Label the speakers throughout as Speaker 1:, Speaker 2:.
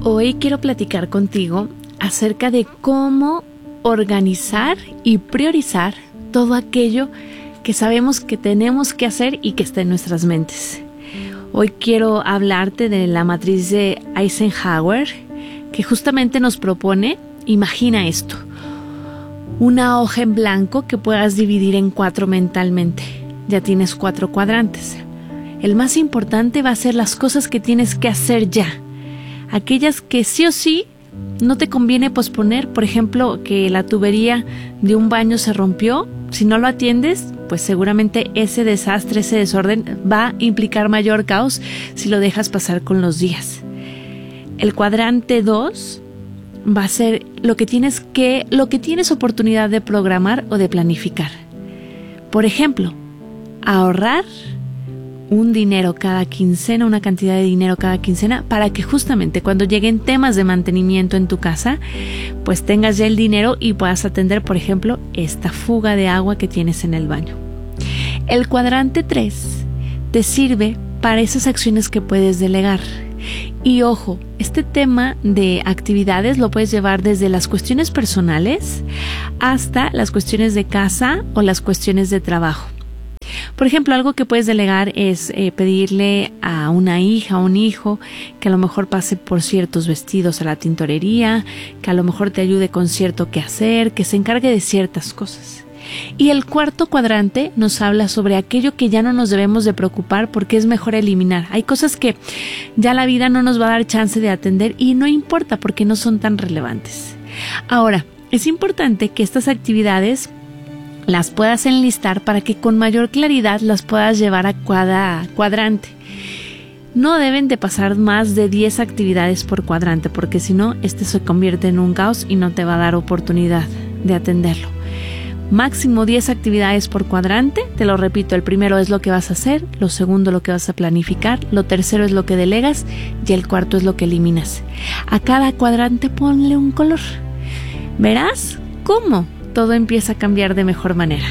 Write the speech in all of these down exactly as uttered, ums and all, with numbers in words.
Speaker 1: Hoy quiero platicar contigo acerca de cómo organizar y priorizar todo aquello que sabemos que tenemos que hacer y que está en nuestras mentes. Hoy quiero hablarte de la matriz de Eisenhower, que justamente nos propone, imagina esto, una hoja en blanco que puedas dividir en cuatro mentalmente. Ya tienes cuatro cuadrantes. El más importante va a ser las cosas que tienes que hacer ya. Aquellas que sí o sí no te conviene posponer. Por ejemplo, que la tubería de un baño se rompió. Si no lo atiendes, pues seguramente ese desastre, ese desorden va a implicar mayor caos si lo dejas pasar con los días. El cuadrante dos va a ser lo que tienes que, lo que tienes oportunidad de programar o de planificar. Por ejemplo, ahorrar un dinero cada quincena, una cantidad de dinero cada quincena, para que justamente cuando lleguen temas de mantenimiento en tu casa, pues tengas ya el dinero y puedas atender, por ejemplo, esta fuga de agua que tienes en el baño. El cuadrante tres te sirve para esas acciones que puedes delegar. Y ojo, este tema de actividades lo puedes llevar desde las cuestiones personales hasta las cuestiones de casa o las cuestiones de trabajo. Por ejemplo, algo que puedes delegar es eh, pedirle a una hija o un hijo que a lo mejor pase por ciertos vestidos a la tintorería, que a lo mejor te ayude con cierto quehacer, que se encargue de ciertas cosas. Y el cuarto cuadrante nos habla sobre aquello que ya no nos debemos de preocupar porque es mejor eliminar. Hay cosas que ya la vida no nos va a dar chance de atender y no importa porque no son tan relevantes. Ahora, es importante que estas actividades las puedas enlistar para que con mayor claridad las puedas llevar a cada cuadrante. No deben de pasar más de diez actividades por cuadrante, porque si no, este se convierte en un caos y no te va a dar oportunidad de atenderlo. Máximo diez actividades por cuadrante. Te lo repito, el primero es lo que vas a hacer, lo segundo lo que vas a planificar, lo tercero es lo que delegas y el cuarto es lo que eliminas. A cada cuadrante ponle un color. Verás cómo todo empieza a cambiar de mejor manera.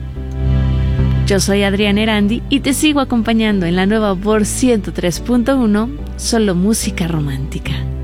Speaker 1: Yo soy Adriana Erandi y te sigo acompañando en la nueva Voz ciento tres punto uno, solo música romántica.